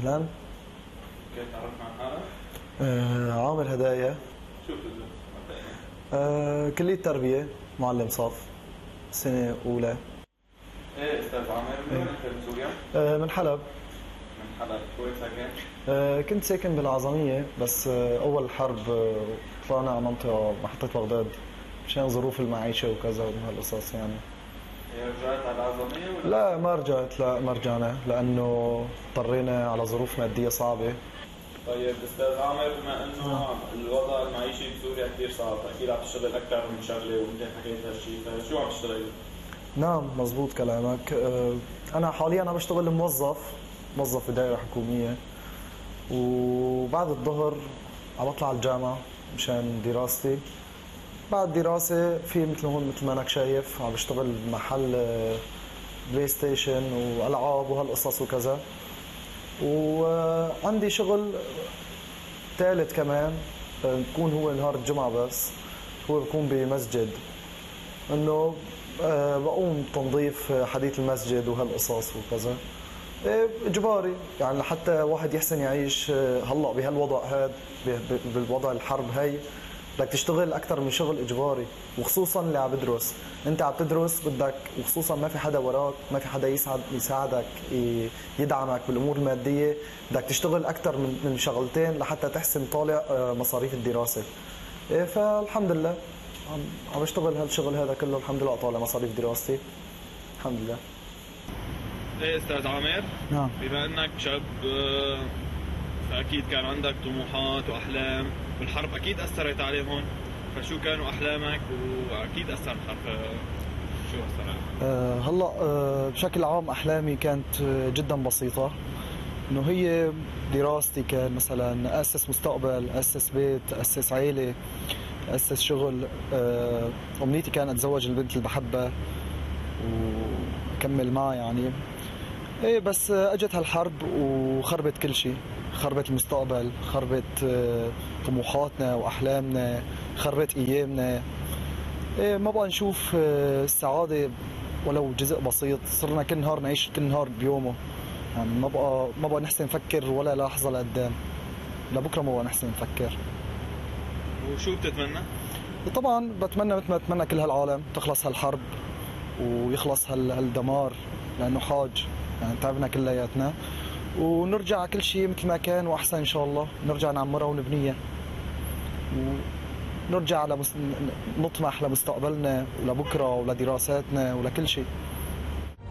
أهلا. كيف تعرفنا عن حالك؟ عامر هدايا. شو بتدرس؟ كلية تربية، معلم صف، سنة أولى. ايه استاذ عامر، من وين انت من سوريا؟ من حلب. من حلب، وين ساكن؟ كنت ساكن بالعظمية، بس أول حرب طلعنا على منطقة محطة بغداد مشان ظروف المعيشة وكذا ومن هالقصص يعني. هي رجعت على العظمية ولا؟ لا ما رجعت، لا ما رجعنا لأنه اضطرينا على ظروف مادية صعبة. طيب استاذ عامر، بما انه الوضع المعيشي بسوريا كثير صعب، اكيد عم تشتغل اكثر من شغله وانت حكيت هالشيء، فشو عم تشتغل؟ نعم مزبوط كلامك. أنا حاليا عم بشتغل موظف بدائرة حكومية، وبعد الظهر عم بطلع على الجامعة مشان دراستي. بعد دراسة في مثل ما انك شايف عم بشتغل بمحل بلاي ستيشن والعاب وهالقصص وكذا. وعندي شغل ثالث كمان بكون هو نهار الجمعة، بس هو بكون بمسجد، انه بقوم بتنظيف حديث المسجد وهالقصص وكذا. اجباري يعني لحتى واحد يحسن يعيش هلا بهالوضع هذا، بالوضع الحرب هاي بدك تشتغل اكثر من شغل اجباري، وخصوصا اللي عم بدرس. انت عم تدرس بدك، وخصوصا ما في حدا وراك، ما في حدا يساعدك يدعمك بالامور الماديه، بدك تشتغل اكثر من شغلتين لحتى تحسن طالع مصاريف الدراسه. فالحمد لله عم بشتغل هالشغل هذا كله، الحمد لله اطالع مصاريف دراستي الحمد لله. ايه استاذ عامر، نعم. بما انك شاب فاكيد كان عندك طموحات واحلام، والحرب اكيد اثرت عليهم، فشو كانوا احلامك؟ واكيد اثر الحرب، شو اثر عليك؟ هلا بشكل عام احلامي كانت جدا بسيطه، انه هي دراستي، كان مثلا اسس مستقبل، اسس بيت، اسس عيله، اسس شغل. امنيتي كانت اتزوج البنت اللي بحبها وكمل معها يعني. ايه بس اجت هالحرب وخربت كل شيء، خربت المستقبل، خربت طموحاتنا واحلامنا، خربت ايامنا. ايه ما بقى نشوف السعاده ولو جزء بسيط، صرنا كل نهار نعيش كل نهار بيومه يعني. ما بقى نحسن نفكر ولا لحظه لقدام، لبكره ما بقى نحسن نفكر. وشو بتتمنى؟ طبعا بتمنى مثل ما بتمنى كل هالعالم تخلص هالحرب ويخلص هالدمار، لانه حاج يعني تعبنا كلياتنا، ونرجع كل شيء مثل ما كان واحسن ان شاء الله. نرجع نعمرها ونبنيها، ونرجع نطمح لمستقبلنا ولبكره ولدراساتنا ولكل شيء.